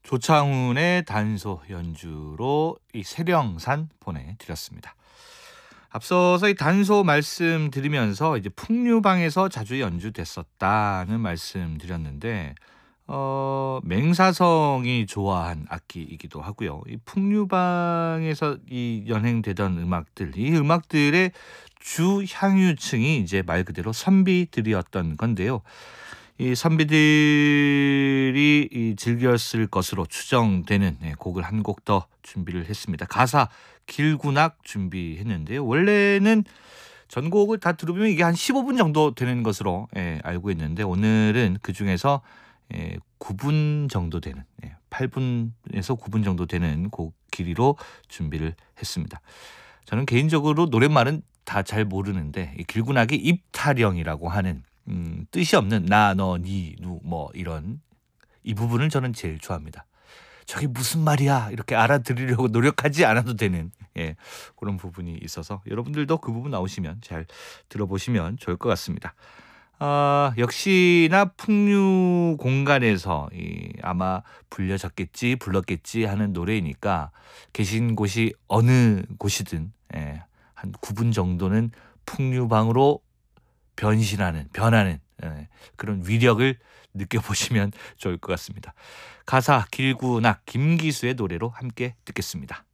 조창훈의 단소 연주로 이 세령산 보내드렸습니다. 앞서서 이 단소 말씀드리면서 이제 풍류방에서 자주 연주됐었다는 말씀드렸는데 맹사성이 좋아한 악기이기도 하고요. 이 풍류방에서 이 연행되던 음악들, 이 음악들의 주 향유층이 이제 말 그대로 선비들이었던 건데요. 이 선비들이 즐겼을 것으로 추정되는 곡을 한 곡 더 준비를 했습니다. 가사 길구낙 준비했는데요. 원래는 전곡을 다 들으면 이게 한 15분 정도 되는 것으로 알고 있는데 오늘은 그중에서 9분 정도 되는 8분에서 9분 정도 되는 곡 길이로 준비를 했습니다. 저는 개인적으로 노랫말은 다 잘 모르는데 이 길구낙이 입타령이라고 하는 뜻이 없는 나, 너, 니, 누 뭐 이런 이 부분을 저는 제일 좋아합니다. 저게 무슨 말이야 이렇게 알아들으려고 노력하지 않아도 되는 그런 부분이 있어서 여러분들도 그 부분 나오시면 잘 들어보시면 좋을 것 같습니다. 역시나 풍류 공간에서 아마 불렀겠지 하는 노래이니까 계신 곳이 어느 곳이든 한 9분 정도는 풍류방으로 변하는 그런 위력을 느껴보시면 좋을 것 같습니다. 가사 길구낙 김기수의 노래로 함께 듣겠습니다.